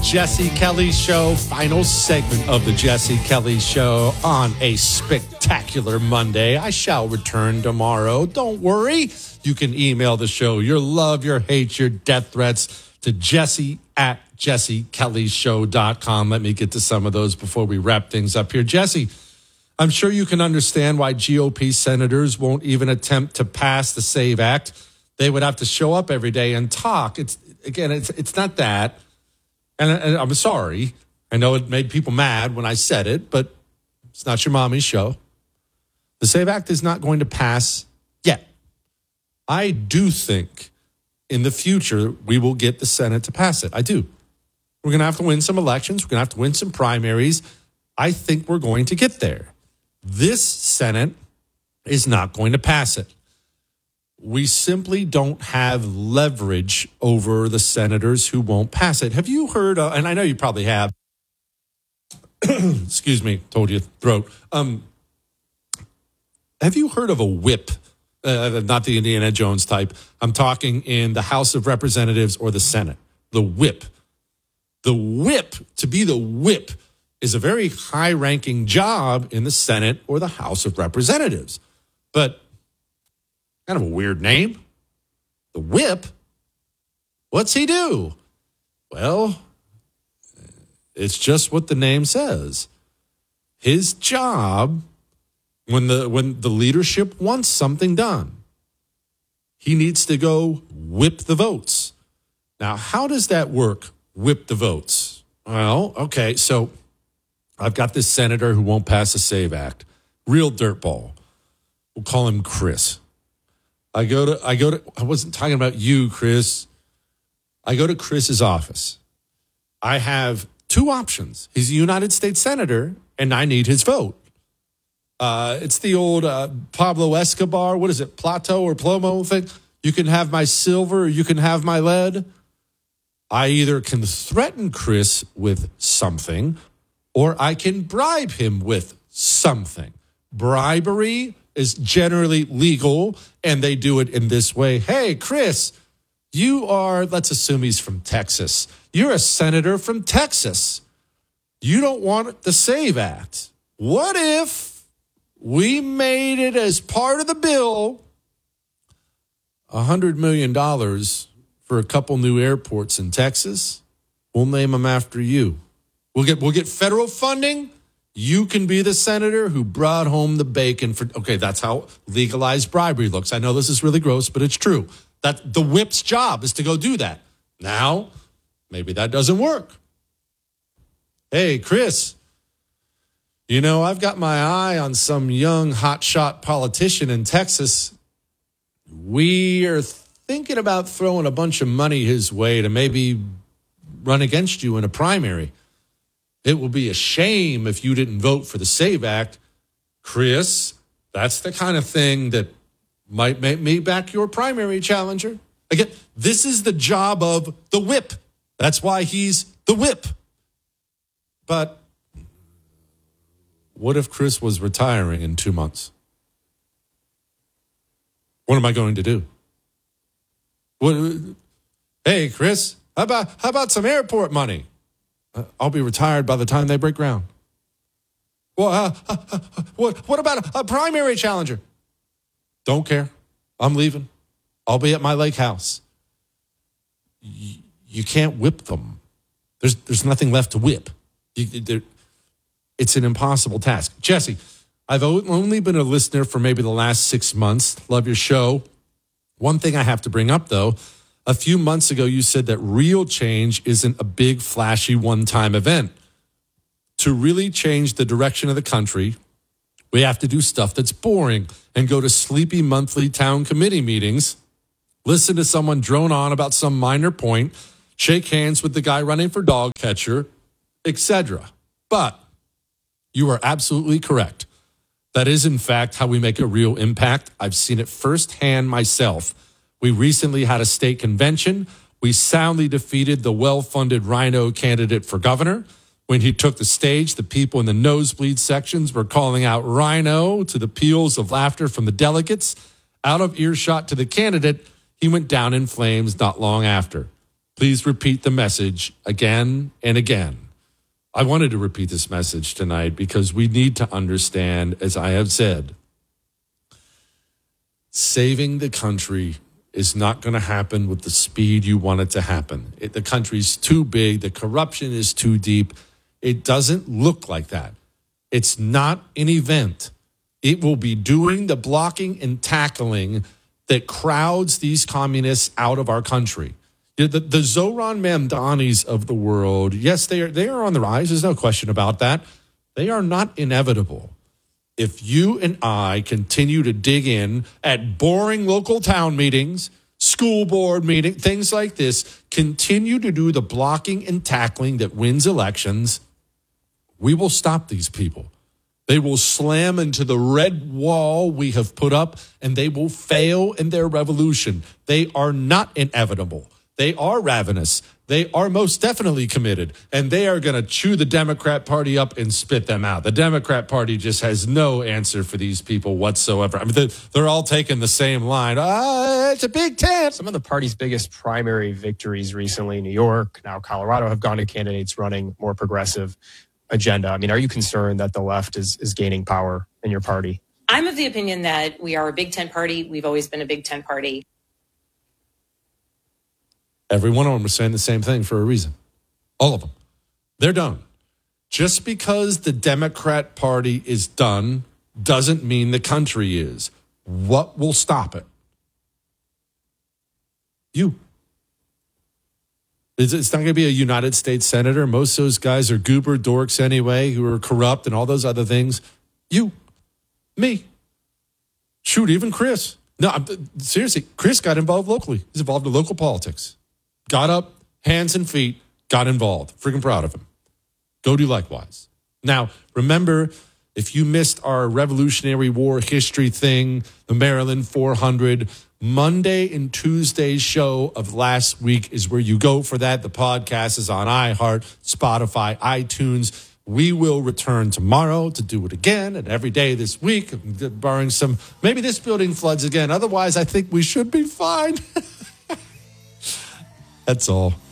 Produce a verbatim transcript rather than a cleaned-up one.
Jesse Kelly Show, final segment of the Jesse Kelly Show on a spectacular Monday. I shall return tomorrow. Don't worry. You can email the show your love, your hate, your death threats to Jesse at jesse kelly show dot com. Let me get to some of those before we wrap things up here. Jesse, I'm sure you can understand why G O P senators won't even attempt to pass the SAVE Act. They would have to show up every day and talk. It's again, it's it's not that. And, and I'm sorry. I know it made people mad when I said it, but it's not your mommy's show. The SAVE Act is not going to pass yet. I do think in the future we will get the Senate to pass it. I do. We're going to have to win some elections. We're going to have to win some primaries. I think we're going to get there. This Senate is not going to pass it. We simply don't have leverage over the senators who won't pass it. Have you heard, uh, and I know you probably have, excuse me, told you throat. Um, have you heard of a whip? Uh, not the Indiana Jones type. I'm talking in the House of Representatives or the Senate. The whip. The whip, to be the whip, is a very high-ranking job in the Senate or the House of Representatives. But kind of a weird name. The whip? What's he do? Well, it's just what the name says. His job, when the when the leadership wants something done, he needs to go whip the votes. Now, how does that work, whip the votes? Well, okay, so I've got this senator who won't pass the SAVE Act. Real dirtball. We'll call him Chris. I go to, I go to, I wasn't talking about you, Chris. I go to Chris's office. I have two options. He's a United States senator, and I need his vote. Uh, it's the old uh, Pablo Escobar, what is it, Plato or Plomo thing? You can have my silver or you can have my lead. I either can threaten Chris with something or I can bribe him with something. Bribery is generally legal, and they do it in this way. Hey, Chris, you are, let's assume he's from Texas. You're a senator from Texas. You don't want the SAVE Act. What if we made it as part of the bill one hundred million dollars for a couple new airports in Texas? We'll name them after you. We'll get we'll get federal funding. You can be the senator who brought home the bacon for, okay, that's how legalized bribery looks. I know this is really gross, but it's true. That the whip's job is to go do that. Now, maybe that doesn't work. Hey, Chris, you know, I've got my eye on some young hotshot politician in Texas. We are thinking about throwing a bunch of money his way to maybe run against you in a primary. It will be a shame if you didn't vote for the SAVE Act. Chris, that's the kind of thing that might make me back your primary challenger. Again, this is the job of the whip. That's why he's the whip. But what if Chris was retiring in two months? What am I going to do? What, hey, Chris, how about, how about some airport money? I'll be retired by the time they break ground. Well, uh, uh, uh, what, what about a, a primary challenger? Don't care. I'm leaving. I'll be at my lake house. You, you can't whip them. There's there's nothing left to whip. You, it's an impossible task. Jesse, I've only been a listener for maybe the last six months. Love your show. One thing I have to bring up, though, a few months ago, you said that real change isn't a big, flashy, one-time event. To really change the direction of the country, we have to do stuff that's boring and go to sleepy monthly town committee meetings, listen to someone drone on about some minor point, shake hands with the guy running for dog catcher, et cetera. But you are absolutely correct. That is, in fact, how we make a real impact. I've seen it firsthand myself. We recently had a state convention. We soundly defeated the well-funded Rhino candidate for governor. When he took the stage, the people in the nosebleed sections were calling out Rhino to the peals of laughter from the delegates. Out of earshot to the candidate, he went down in flames not long after. Please repeat the message again and again. I wanted to repeat this message tonight because we need to understand, as I have said, saving the country is not going to happen with the speed you want it to happen. It, the country's too big. The corruption is too deep. It doesn't look like that. It's not an event. It will be doing the blocking and tackling that crowds these communists out of our country. The, the Zoran Mamdanis of the world, yes, they are, they are on the rise. There's no question about that. They are not inevitable. If you and I continue to dig in at boring local town meetings, school board meetings, things like this, continue to do the blocking and tackling that wins elections, we will stop these people. They will slam into the red wall we have put up, and they will fail in their revolution. They are not inevitable. They are ravenous. They are most definitely committed, and they are going to chew the Democrat Party up and spit them out. The Democrat Party just has no answer for these people whatsoever. I mean, they're, they're all taking the same line. Ah, it's a big tent. Some of the party's biggest primary victories recently, New York, now Colorado, have gone to candidates running more progressive agenda. I mean, are you concerned that the left is, is gaining power in your party? I'm of the opinion that we are a big tent party. We've always been a big tent party. Every one of them are saying the same thing for a reason. All of them. They're done. Just because the Democrat Party is done doesn't mean the country is. What will stop it? You. It's not going to be a United States senator. Most of those guys are goober dorks anyway, who are corrupt and all those other things. You. Me. Shoot, even Chris. No, I'm, seriously, Chris got involved locally. He's involved in local politics. Got up, hands and feet, got involved. Freaking proud of him. Go do likewise. Now, remember, if you missed our Revolutionary War history thing, the Maryland four hundred, Monday and Tuesday's show of last week is where you go for that. The podcast is on iHeart, Spotify, iTunes. We will return tomorrow to do it again and every day this week, barring some, maybe this building floods again. Otherwise, I think we should be fine. That's all.